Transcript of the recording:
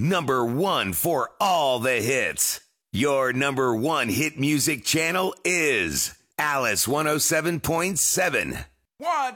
number one for all the hits. Your number one hit music channel is Alice 107.7. 1,